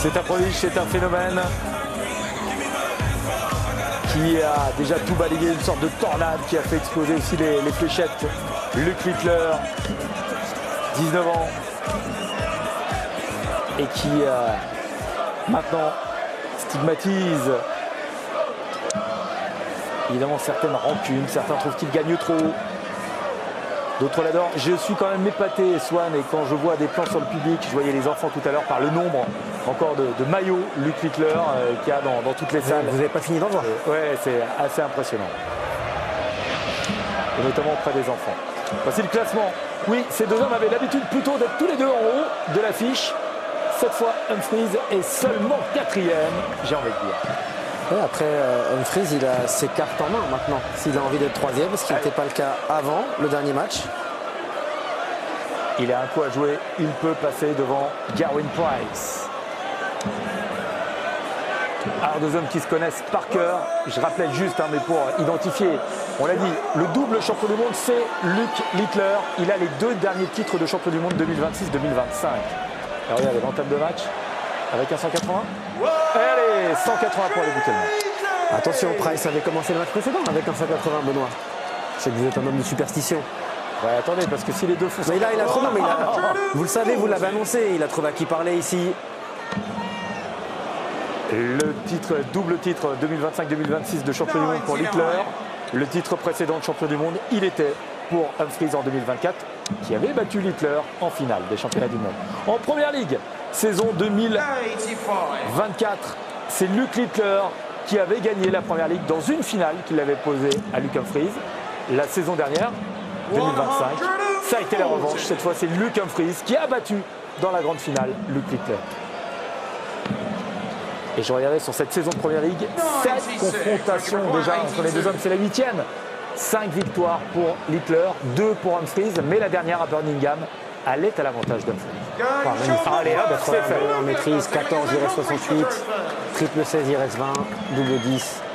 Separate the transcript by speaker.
Speaker 1: C'est un prodige, c'est un phénomène qui a déjà tout balayé, une sorte de tornade qui a fait exploser aussi les fléchettes. Luke Littler, 19 ans, et qui maintenant stigmatise évidemment certaines rancunes. Certains trouvent qu'il gagne trop, d'autres l'adorent. Je suis quand même épaté, Swan, et quand je vois des plans sur le public, je voyais les enfants tout à l'heure, par le nombre encore de maillots Luke Littler qu'il y a dans toutes les salles.
Speaker 2: Vous n'avez pas fini d'en voir.
Speaker 1: Ouais, c'est assez impressionnant. Et notamment auprès des enfants. Voici le classement. Oui, ces deux hommes avaient l'habitude plutôt d'être tous les deux en haut de l'affiche. Cette fois, Humphries est seulement 4e, j'ai envie de dire.
Speaker 2: Ouais, après, Humphries, il a ses cartes en main maintenant. S'il a envie d'être 3e, ce qui n'était pas le cas avant le dernier match.
Speaker 1: Il a un coup à jouer. Il peut passer devant Gerwyn Price. Alors, deux hommes qui se connaissent par cœur. Je rappelle juste, mais pour identifier, on l'a dit, le double champion du monde, c'est Luke Littler. Il a les 2 derniers titres de champion du monde 2026-2025. Alors, regardez, l'entame de match avec un 180. Allez, 180 pour débuter le match.
Speaker 2: Attention, Price avait commencé le match précédent avec un 180, Benoît. Je sais que vous êtes un homme de superstition.
Speaker 1: Ouais, attendez, parce que si les deux font...
Speaker 2: Mais là, il a trop... Non, mais vous le savez, vous l'avez annoncé. Il a trouvé à qui parler ici.
Speaker 1: Le titre, double titre 2025-2026 de champion du monde pour Littler. Le titre précédent de champion du monde, il était pour Humphries en 2024, qui avait battu Littler en finale des championnats du monde. En première ligue, saison 2024, c'est Luke Littler qui avait gagné la première ligue dans une finale qu'il avait posée à Luke Humphries. La saison dernière, 2025, ça a été la revanche. Cette fois, c'est Luke Humphries qui a battu dans la grande finale Luke Littler. Et je regardais sur cette saison de Première Ligue, 7 confrontations déjà entre les deux hommes, c'est la 8e. 5 victoires pour Littler, 2 pour Humphries, mais la dernière à Birmingham, elle est à l'avantage d'Humphries.
Speaker 2: Allez, hop, c'est fait. En maîtrise, 14, il reste 68, triple 16, il reste 20, double 10,